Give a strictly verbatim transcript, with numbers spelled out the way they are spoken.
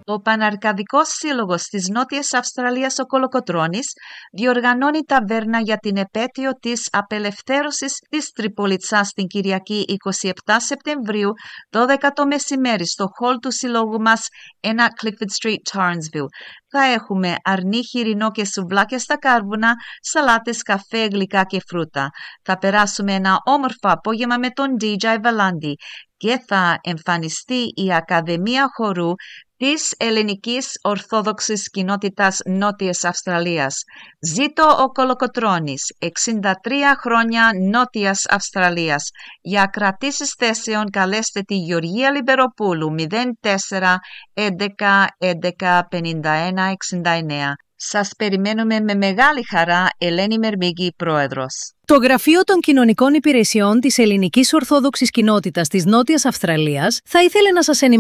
Ο Παναρκαδικός Σύλλογος της Νότιας Αυστραλίας ο Κολοκοτρώνης διοργανώνει ταβέρνα για την επέτειο της απελευθέρωσης της Τριπολιτσάς την Κυριακή εικοστή εβδόμη Σεπτεμβρίου, δώδεκα το μεσημέρι, στο χολ του συλλόγου μας, ένα Clifford Street, Townsville. Θα έχουμε αρνί, χοιρινό και σουβλάκια στα κάρβουνα, σαλάτες, καφέ, γλυκά και φρούτα. Θα περάσουμε ένα όμορφο απόγευμα με τον ντι τζέι Βαλάντι και θα εμφανιστεί η Ακαδημία Χορού της Ελληνικής Ορθόδοξης Κοινότητας Νότιας Αυστραλίας. Ζήτω ο Κολοκοτρώνης, εξήντα τρία χρόνια Νότιας Αυστραλίας. Για κρατήσεις θέσεων καλέστε τη Γεωργία Λιμπεροπούλου μηδέν τέσσερα έντεκα έντεκα πενήντα ένα εξήντα εννέα. Σας περιμένουμε με μεγάλη χαρά, Ελένη Μερμίγκη, Πρόεδρος. Το Γραφείο των Κοινωνικών Υπηρεσιών της Ελληνικής Ορθόδοξης Κοινότητας της Νότιας Αυστραλίας θα ήθελε να σας ενημερώσει